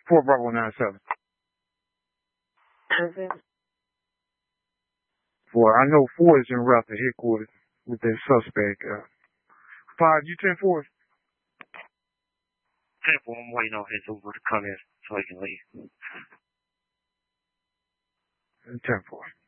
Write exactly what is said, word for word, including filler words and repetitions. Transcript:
four Bravo nine seven. Okay. Four. I know four is in route to headquarters with that suspect. Uh, five, you ten four? ten four, I'm waiting on his Uber to come in so he can leave. ten four.